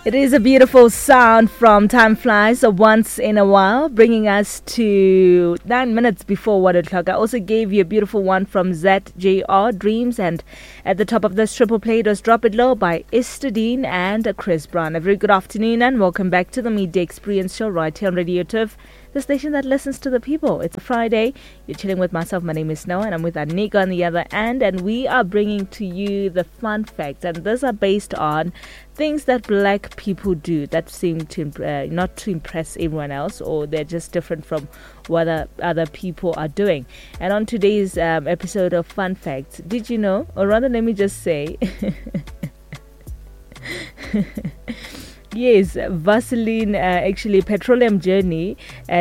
It is a beautiful sound from Time Flies Once in a While, bringing us to 9 minutes before 1 o'clock. I also gave you a beautiful one from ZJR, Dreams, and at the top of this triple play, it was Drop It Low by Estadine and Chris Brown. A very good afternoon and welcome back to the Midday Experience Show right here on Radio Turf, the station that listens to the people. It's a Friday. You're chilling with myself. My name is Noah and I'm with Anik on the other end, and we are bringing to you the fun facts, and these are based on things that black people do that seem to not to impress everyone else, or they're just different from what other people are doing. And on today's episode of Fun Facts, did you know, or rather let me just say, yes, Vaseline, actually petroleum jelly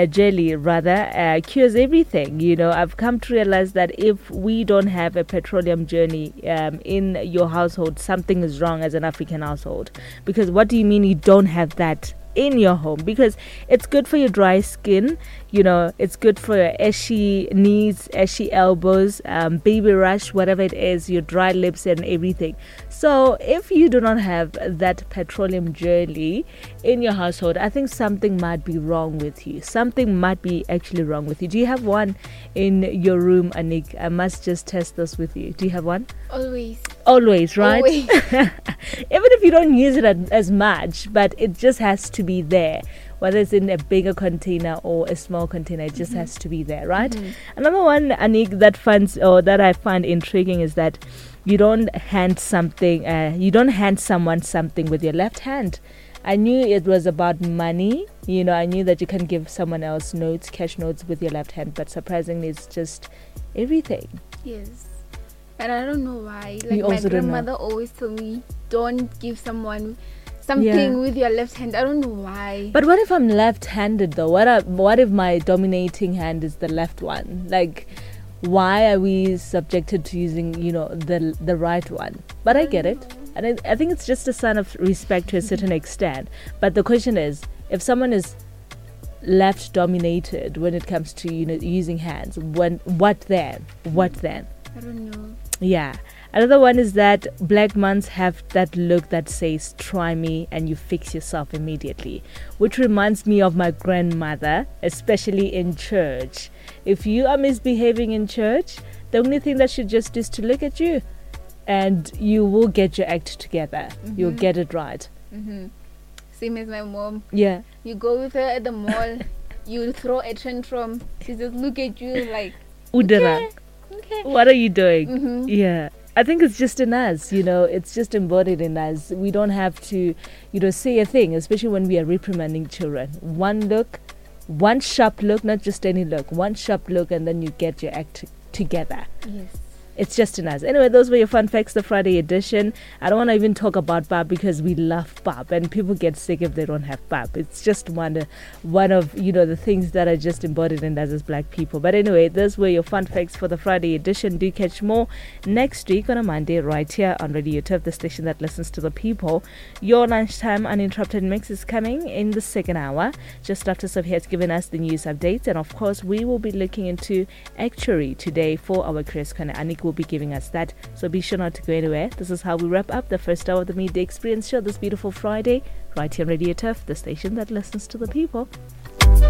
cures everything. You know, I've come to realize that if we don't have a petroleum jelly in your household, something is wrong as an African household. Because what do you mean you don't have that in your home? Because it's good for your dry skin, you know, it's good for your ashy knees, ashy elbows, baby rash, whatever it is, your dry lips and everything. So if you do not have that petroleum jelly in your household, I think something might be wrong with you. Something might be actually wrong with you. Do you have one in your room, Anik? I must just test this with you. Do you have one? Always, right? Always. Even if you don't use it as much, but it just has to be there. Whether it's in a bigger container or a small container, it just has to be there, right? Another one, Anik, that I find intriguing is that you don't hand someone something with your left hand. I knew it was about money. You know, I knew that you can give someone else notes, cash notes with your left hand, but surprisingly, it's just everything. Yes. And I don't know why. Like, my grandmother always told me, don't give someone something with your left hand. I don't know why. But what if I'm left-handed though? What if my dominating hand is the left one? Like, why are we subjected to using, you know, the right one? But I get it. And I think it's just a sign of respect to a certain extent. But the question is, if someone is left dominated when it comes to, you know, using hands, what then? I don't know. Yeah. Another one is that black mans have that look that says, try me and you fix yourself immediately, which reminds me of my grandmother, especially in church. If you are misbehaving in church, the only thing that she just is to look at you and you will get your act together. You'll get it right. Same as my mom. Yeah. You go with her at the mall, you throw a tantrum, she just look at you like, Udara. Okay. What are you doing? Yeah. I think it's just in us, you know, it's just embodied in us. We don't have to, you know, say a thing, especially when we are reprimanding children. One look, one sharp look, not just any look, one sharp look, and then you get your act together. yes. It's just in us. Anyway, those were your fun facts, the Friday edition. I don't want to even talk about pap because we love pap and people get sick if they don't have pap. It's just one of, you know, the things that are just embodied in us as black people. But anyway, those were your fun facts for the Friday edition. Do catch more next week on a Monday right here on Radio Turf, the station that listens to the people. Your lunchtime uninterrupted mix is coming in the second hour. Just after Sophie has given us the news updates. And of course, we will be looking into actuary today for our Careers Corner. Anik will be giving us that, so be sure not to go anywhere. This is how we wrap up the first hour of the Midday Experience Show this beautiful Friday right here on Radio Turf, the station that listens to the people.